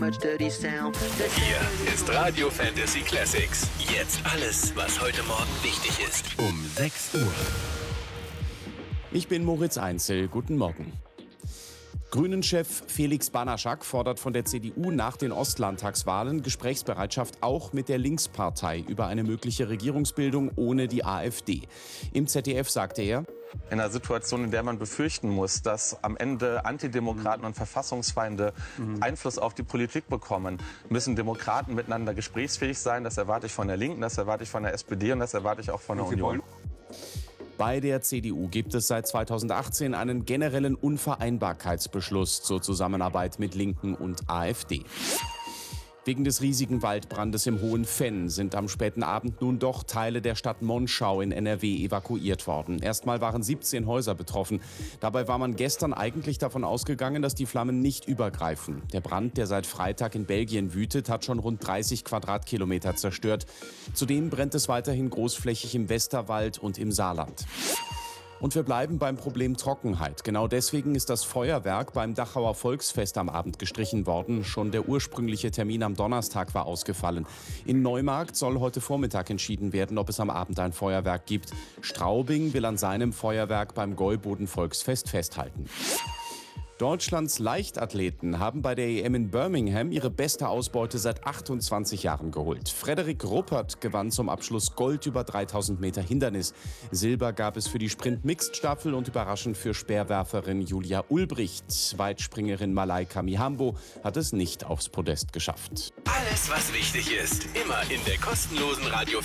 Hier ist Radio Fantasy Classics. Jetzt alles, was heute Morgen wichtig ist. Um 6 Uhr. Ich bin Moritz Einzel. Guten Morgen. Grünen-Chef Felix Banaschak fordert von der CDU nach den Ostlandtagswahlen Gesprächsbereitschaft auch mit der Linkspartei über eine mögliche Regierungsbildung ohne die AfD. Im ZDF sagte er: In einer Situation, in der man befürchten muss, dass am Ende Antidemokraten und Verfassungsfeinde Einfluss auf die Politik bekommen, müssen Demokraten miteinander gesprächsfähig sein. Das erwarte ich von der Linken, das erwarte ich von der SPD und das erwarte ich auch von der Union. Bei der CDU gibt es seit 2018 einen generellen Unvereinbarkeitsbeschluss zur Zusammenarbeit mit Linken und AfD. Wegen des riesigen Waldbrandes im Hohen Venn sind am späten Abend nun doch Teile der Stadt Monschau in NRW evakuiert worden. Erstmal waren 17 Häuser betroffen. Dabei war man gestern eigentlich davon ausgegangen, dass die Flammen nicht übergreifen. Der Brand, der seit Freitag in Belgien wütet, hat schon rund 30 Quadratkilometer zerstört. Zudem brennt es weiterhin großflächig im Westerwald und im Saarland. Und wir bleiben beim Problem Trockenheit. Genau deswegen ist das Feuerwerk beim Dachauer Volksfest am Abend gestrichen worden. Schon der ursprüngliche Termin am Donnerstag war ausgefallen. In Neumarkt soll heute Vormittag entschieden werden, ob es am Abend ein Feuerwerk gibt. Straubing will an seinem Feuerwerk beim Gäuboden Volksfest festhalten. Deutschlands Leichtathleten haben bei der EM in Birmingham ihre beste Ausbeute seit 28 Jahren geholt. Frederik Ruppert gewann zum Abschluss Gold über 3000 Meter Hindernis. Silber gab es für die Sprint-Mixed-Staffel und überraschend für Speerwerferin Julia Ulbricht. Weitspringerin Malaika Mihambo hat es nicht aufs Podest geschafft. Alles, was wichtig ist, immer in der kostenlosen Radio